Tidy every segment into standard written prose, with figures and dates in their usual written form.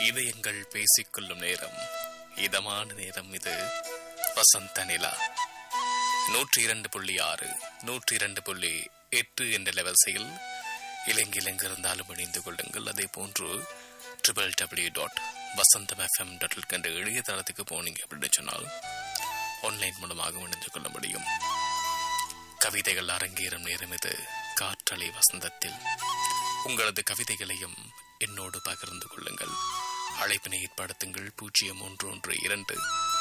இதயங்கள் பேசிக்கொள்ளும் நேரம், இதமான நேரம் இது. வசந்த நிலா 102.6 102.8 என்ற லெவல்ஸையில் இலங்கையில் எங்கிருந்தாலும் இணைந்து கொள்ளுங்கள். அதே போன்று www.vasantamfm.com என்ற இணையதளத்துக்கு போனீங்க அப்படின்னு சொன்னால் ஆன்லைன் மூலமாக இணைந்து கொள்ள முடியும். கவிதைகள் அரங்கேறும் நேரம் இது. காற்றலை வசந்தத்தில் உங்களது கவிதைகளையும் என்னோடு பகிர்ந்து கொள்ளுங்கள். அழைப்பினை ஏற்படுத்துங்கள். 0312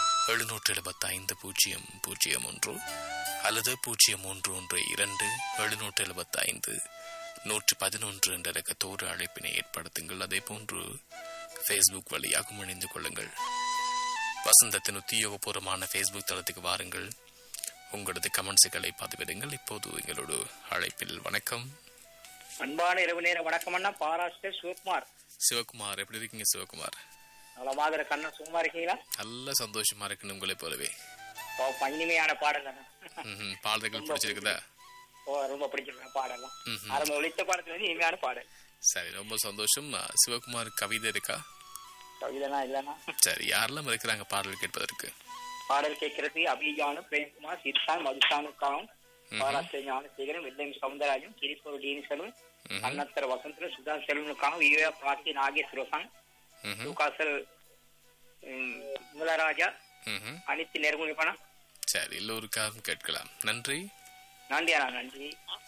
775 அல்லது 0312 775 111 என்ற இலக்கத்தோடு அழைப்பினை ஏற்படுத்துங்கள். அதே போன்று ஃபேஸ்புக் வழியாகவும் இணைந்து கொள்ளுங்கள். வசந்தத்தின் உத்தியோகபூர்வமான ஃபேஸ்புக் தளத்துக்கு வாருங்கள். உங்களது கமெண்ட்ஸுகளை பதிவிடுங்கள். இப்போது எங்களோட அழைப்பில் வணக்கம். அன்பான இரவு நேர வணக்கம் அண்ணா. பாராஸ்டர் சிவகுமார். சிவகுமார், எப்படி இருக்கீங்க சிவகுமார்? நலமாக கண்ணா, சும்மா இருக்கீங்களா? நல்ல சந்தோஷமா இருக்குன்னு உங்களை போலவே. இனிமையான பாடல் பாடல்கள் பிடிச்சிருக்குதா? ரொம்ப பிடிச்சிருக்க பாடலாம். ஆரம்ப ஒழித்த பாடத்துல இருந்து இனிமையான பாடல். சரி, ரொம்ப சந்தோஷம். சிவகுமார், கவிதை இருக்கா? கவிதைனா இல்லன்னா சரி, யாரெல்லாம் இருக்கிறாங்க பாடல் கேட்பதற்கு? பாடல் கேட்கறது அபிஜானும், பிரேம்குமார், சித்தான், மதுசானுக்காவும், பாராஸ்டர் ஞானசேகரன், வெள்ளம் சவுந்தரராஜன், கிரிப்பூர் டீனிசலும், அன்னத்தர வசந்தரும், சுதா செல்வனுக்காகவும், விவேக பாசி, நாகேஸ்வரசான், லூகாசல் முலராஜா, அனைத்து நேர்முகமான. சரி, எல்லோருக்காகவும் கேட்கலாம். நன்றி. நன்றி.